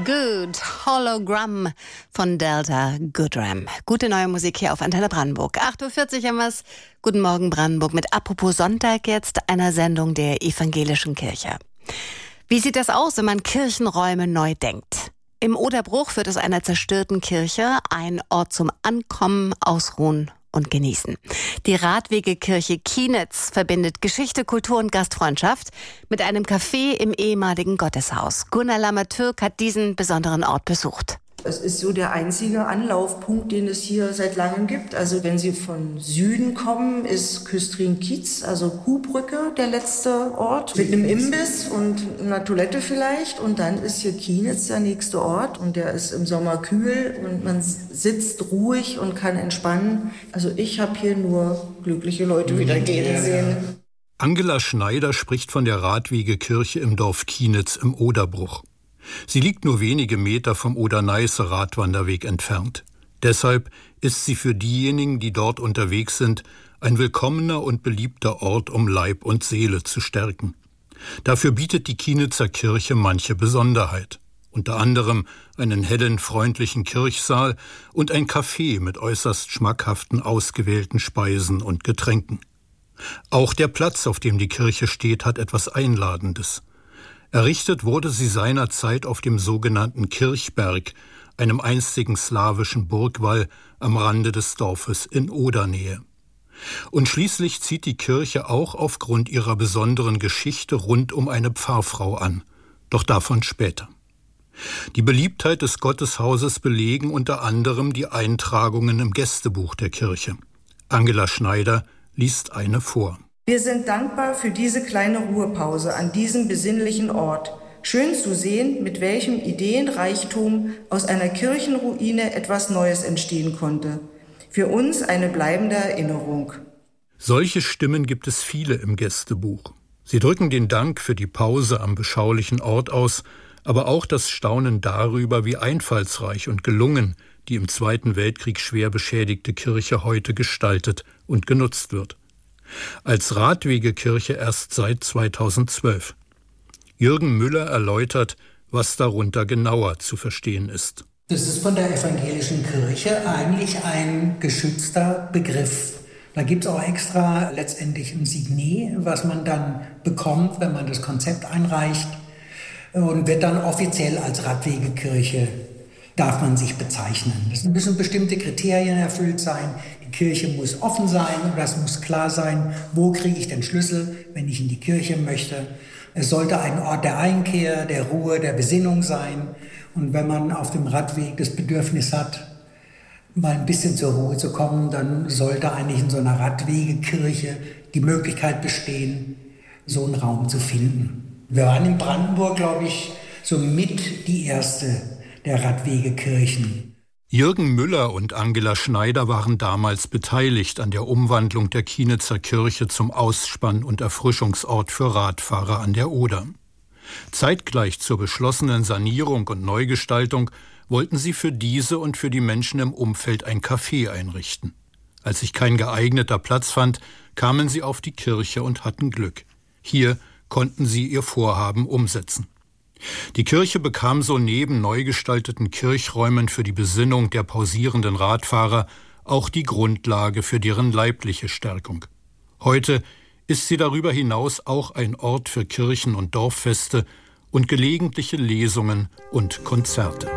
Good Hologram von Delta Goodram. Gute neue Musik hier auf Antenne Brandenburg. 8.40 Uhr haben wir's. Guten Morgen Brandenburg mit Apropos Sonntag jetzt, einer Sendung der Evangelischen Kirche. Wie sieht das aus, wenn man Kirchenräume neu denkt? Im Oderbruch wird aus einer zerstörten Kirche ein Ort zum Ankommen, Ausruhen und Genießen. Die Radwegekirche Kienitz verbindet Geschichte, Kultur und Gastfreundschaft mit einem Café im ehemaligen Gotteshaus. Gunnar Lammertürk hat diesen besonderen Ort besucht. Es ist so der einzige Anlaufpunkt, den es hier seit langem gibt. Also wenn Sie von Süden kommen, ist Küstrin-Kietz, also Kuhbrücke, der letzte Ort. Mit einem Imbiss und einer Toilette vielleicht. Und dann ist hier Kienitz der nächste Ort. Und der ist im Sommer kühl und man sitzt ruhig und kann entspannen. Also ich habe hier nur glückliche Leute wieder gehen sehen. Angela Schneider spricht von der Radwegekirche im Dorf Kienitz im Oderbruch. Sie liegt nur wenige Meter vom Oder-Neiße-Radwanderweg entfernt. Deshalb ist sie für diejenigen, die dort unterwegs sind, ein willkommener und beliebter Ort, um Leib und Seele zu stärken. Dafür bietet die Kienitzer Kirche manche Besonderheit. Unter anderem einen hellen, freundlichen Kirchsaal und ein Café mit äußerst schmackhaften, ausgewählten Speisen und Getränken. Auch der Platz, auf dem die Kirche steht, hat etwas Einladendes. Errichtet wurde sie seinerzeit auf dem sogenannten Kirchberg, einem einstigen slawischen Burgwall am Rande des Dorfes in Odernähe. Und schließlich zieht die Kirche auch aufgrund ihrer besonderen Geschichte rund um eine Pfarrfrau an. Doch davon später. Die Beliebtheit des Gotteshauses belegen unter anderem die Eintragungen im Gästebuch der Kirche. Angela Schneider liest eine vor. Wir sind dankbar für diese kleine Ruhepause an diesem besinnlichen Ort. Schön zu sehen, mit welchem Ideenreichtum aus einer Kirchenruine etwas Neues entstehen konnte. Für uns eine bleibende Erinnerung. Solche Stimmen gibt es viele im Gästebuch. Sie drücken den Dank für die Pause am beschaulichen Ort aus, aber auch das Staunen darüber, wie einfallsreich und gelungen die im Zweiten Weltkrieg schwer beschädigte Kirche heute gestaltet und genutzt wird. Als Radwegekirche erst seit 2012. Jürgen Müller erläutert, was darunter genauer zu verstehen ist. Das ist von der evangelischen Kirche eigentlich ein geschützter Begriff. Da gibt es auch extra letztendlich ein Signet, was man dann bekommt, wenn man das Konzept einreicht, und wird dann offiziell als Radwegekirche, darf man sich bezeichnen. Es müssen bestimmte Kriterien erfüllt sein. Die Kirche muss offen sein oder es muss klar sein, wo kriege ich den Schlüssel, wenn ich in die Kirche möchte. Es sollte ein Ort der Einkehr, der Ruhe, der Besinnung sein. Und wenn man auf dem Radweg das Bedürfnis hat, mal ein bisschen zur Ruhe zu kommen, dann sollte eigentlich in so einer Radwegekirche die Möglichkeit bestehen, so einen Raum zu finden. Wir waren in Brandenburg, glaube ich, so mit die erste der Radwegekirchen. Jürgen Müller und Angela Schneider waren damals beteiligt an der Umwandlung der Kienitzer Kirche zum Ausspann- und Erfrischungsort für Radfahrer an der Oder. Zeitgleich zur beschlossenen Sanierung und Neugestaltung wollten sie für diese und für die Menschen im Umfeld ein Café einrichten. Als sich kein geeigneter Platz fand, kamen sie auf die Kirche und hatten Glück. Hier konnten sie ihr Vorhaben umsetzen. Die Kirche bekam so neben neu gestalteten Kirchräumen für die Besinnung der pausierenden Radfahrer auch die Grundlage für deren leibliche Stärkung. Heute ist sie darüber hinaus auch ein Ort für Kirchen- und Dorffeste und gelegentliche Lesungen und Konzerte.